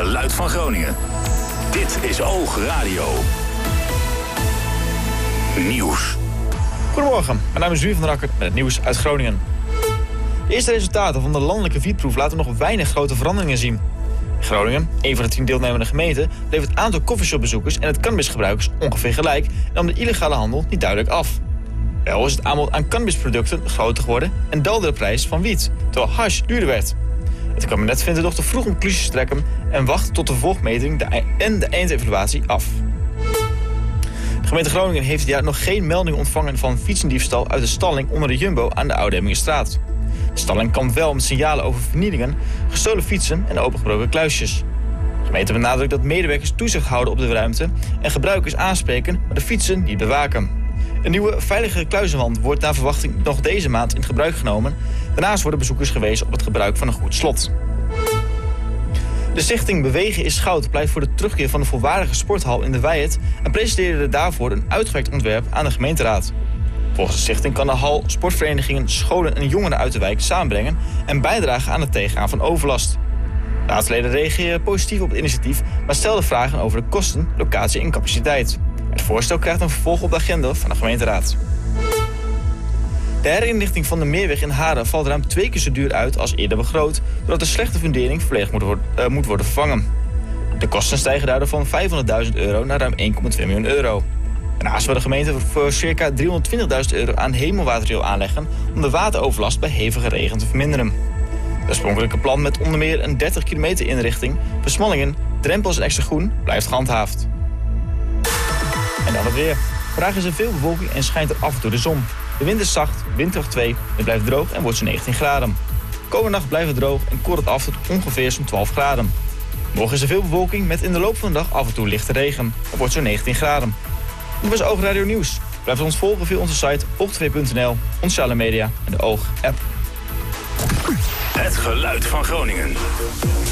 geluid van Groningen. Dit is Oog Radio. Nieuws. Goedemorgen, mijn naam is Jurie van der Akker met het nieuws uit Groningen. De eerste resultaten van de landelijke wietproef laten nog weinig grote veranderingen zien. In Groningen, een van de 10 deelnemende gemeenten, bleef het aantal coffeeshopbezoekers en het cannabisgebruikers ongeveer gelijk en nam de illegale handel niet duidelijk af. Wel is het aanbod aan cannabisproducten groter geworden en daalde de prijs van wiet, terwijl hash duurder werd. Het kabinet vindt het nog te vroeg om conclusies te trekken en wacht tot de vervolgmeting en de eindevaluatie af. De gemeente Groningen heeft dit jaar nog geen melding ontvangen van fietsendiefstal uit de stalling onder de Jumbo aan de Oude Hemmingenstraat. De stalling kwam wel met signalen over vernielingen, gestolen fietsen en opengebroken kluisjes. De gemeente benadrukt dat medewerkers toezicht houden op de ruimte en gebruikers aanspreken, maar de fietsen niet bewaken. Een nieuwe veilige kluizenwand wordt naar verwachting nog deze maand in gebruik genomen. Daarnaast worden bezoekers gewezen op het gebruik van een goed slot. De stichting Bewegen is Goud pleit voor de terugkeer van de volwaardige sporthal in de Weihet en presenteerde daarvoor een uitgewerkt ontwerp aan de gemeenteraad. Volgens de stichting kan de hal sportverenigingen, scholen en jongeren uit de wijk samenbrengen en bijdragen aan het tegengaan van overlast. Raadsleden reageren positief op het initiatief, maar stelden vragen over de kosten, locatie en capaciteit. Het voorstel krijgt een vervolg op de agenda van de gemeenteraad. De herinrichting van de Meerweg in Haren valt ruim 2 keer zo duur uit als eerder begroot, doordat de slechte fundering volledig moet worden vervangen. De kosten stijgen daardoor van €500.000 naar ruim €1,2 miljoen. Daarnaast wil de gemeente voor circa €320.000 aan hemelwaterriool aanleggen om de wateroverlast bij hevige regen te verminderen. Het oorspronkelijke plan met onder meer een 30 kilometer inrichting, versmallingen, drempels en extra groen blijft gehandhaafd. En dan het weer. Vandaag is er veel bewolking en schijnt er af en toe de zon. De wind is zacht, windkracht 2, het blijft droog en wordt zo'n 19 graden. Komende nacht blijft het droog en koelt het af tot ongeveer zo'n 12 graden. Morgen is er veel bewolking met in de loop van de dag af en toe lichte regen. Het wordt zo'n 19 graden. Dit was Oog Radio Nieuws. Blijf ons volgen via onze site oog2.nl, onze sociale media en de Oog-app. Het geluid van Groningen.